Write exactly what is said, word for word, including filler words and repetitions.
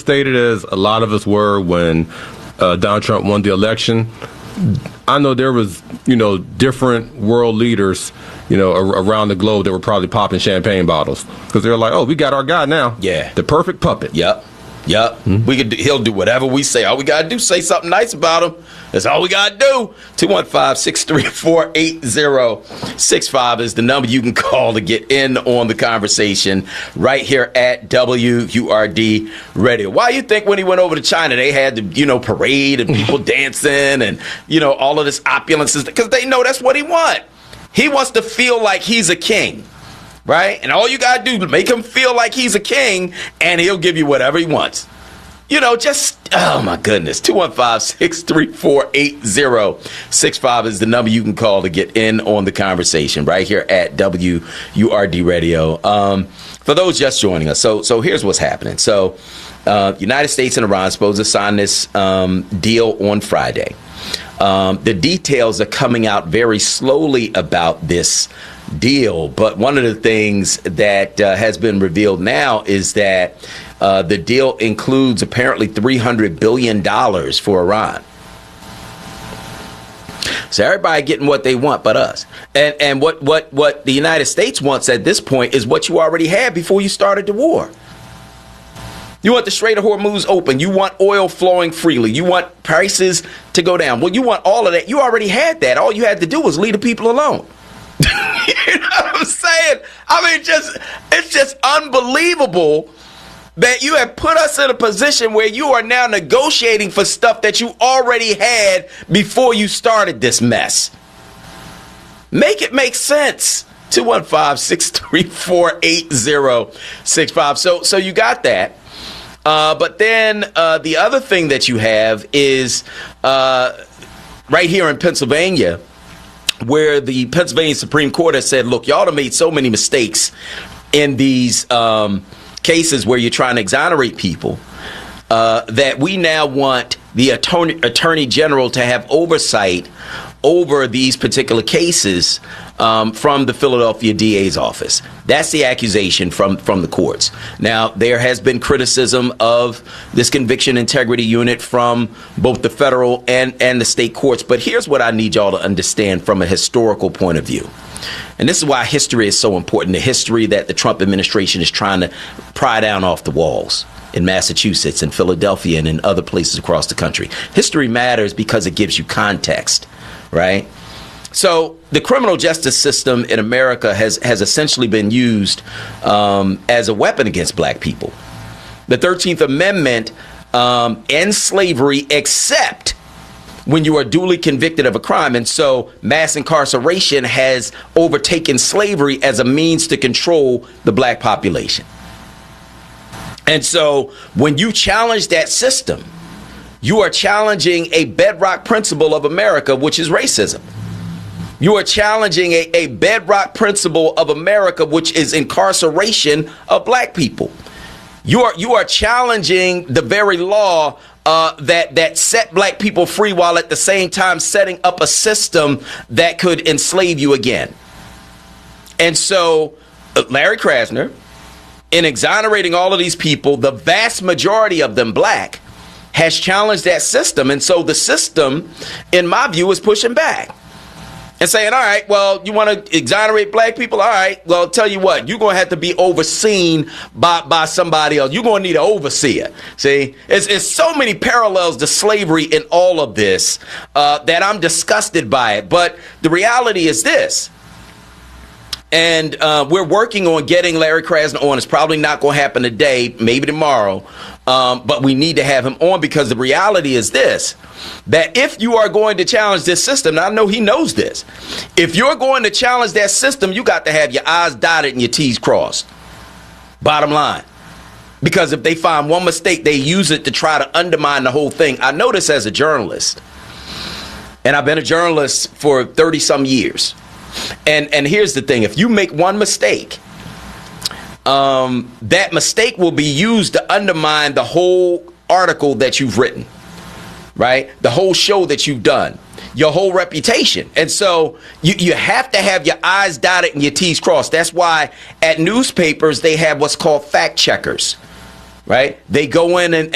devastated as a lot of us were when uh, Donald Trump won the election, I know there was, you know, different world leaders, you know, ar- around the globe that were probably popping champagne bottles because they were like, oh, we got our guy now. Yeah. The perfect puppet. Yep. Yep. Mm-hmm. We could do, he'll do whatever we say. All we got to do is say something nice about him. That's all we got to do. two one five, six three four, eight zero six five is the number you can call to get in on the conversation right here at W U R D Radio. Why you think when he went over to China, they had the, you know, parade and people dancing and, you know, all of this opulence? Because they know that's what he wants. He wants to feel like he's a king. Right? And all you got to do is make him feel like he's a king, and he'll give you whatever he wants. You know, just, oh, my goodness. two one five, six three four, eight zero six five is the number you can call to get in on the conversation right here at W U R D Radio. Um, for those just joining us, so so here's what's happening. So uh, United States and Iran supposed to sign this um, deal on Friday. Um, the details are coming out very slowly about this deal, but one of the things that uh, has been revealed now is that uh, the deal includes apparently three hundred billion dollars for Iran. So everybody getting what they want but us. And and what, what, what the United States wants at this point is what you already had before you started the war. You want the Strait of Hormuz open. You want oil flowing freely. You want prices to go down. Well, you want all of that. You already had that. All you had to do was leave the people alone. You know what I'm saying? I mean, just it's just unbelievable that you have put us in a position where you are now negotiating for stuff that you already had before you started this mess. Make it make sense. two one five, six three four, eight zero six five. So, so you got that. Uh, but then uh, the other thing that you have is uh, right here in Pennsylvania, where the Pennsylvania Supreme Court has said, look, y'all have made so many mistakes in these um, cases where you're trying to exonerate people uh, that we now want the attorney, attorney general to have oversight over these particular cases um, from the Philadelphia D A's office. That's the accusation from, from the courts. Now, there has been criticism of this conviction integrity unit from both the federal and, and the state courts. But here's what I need y'all to understand from a historical point of view. And this is why history is so important, the history that the Trump administration is trying to pry down off the walls in Massachusetts and Philadelphia and in other places across the country. History matters because it gives you context, right? So the criminal justice system in America has, has essentially been used um, as a weapon against black people. The thirteenth Amendment um, ends slavery except when you are duly convicted of a crime. And so mass incarceration has overtaken slavery as a means to control the black population. And so when you challenge that system, you are challenging a bedrock principle of America, which is racism. You are challenging a, a bedrock principle of America, which is incarceration of black people. You are you are challenging the very law uh, that that set black people free while at the same time setting up a system that could enslave you again. And so uh, Larry Krasner, in exonerating all of these people, the vast majority of them black, has challenged that system. And so the system, in my view, is pushing back and saying, all right, well, you want to exonerate black people? All right, well, I'll tell you what, you're going to have to be overseen by, by somebody else. You're going to need an overseer. See, it's, it's so many parallels to slavery in all of this uh, that I'm disgusted by it. But the reality is this. And uh, we're working on getting Larry Krasner on. It's probably not going to happen today, maybe tomorrow. Um, but we need to have him on because the reality is this, that if you are going to challenge this system, and I know he knows this, if you're going to challenge that system, you got to have your I's dotted and your T's crossed. Bottom line. Because if they find one mistake, they use it to try to undermine the whole thing. I know this as a journalist, and I've been a journalist for thirty some years. And and here's the thing. If you make one mistake, um, that mistake will be used to undermine the whole article that you've written, right? The whole show that you've done, your whole reputation. And so you, you have to have your I's dotted and your T's crossed. That's why at newspapers, they have what's called fact checkers, right? They go in and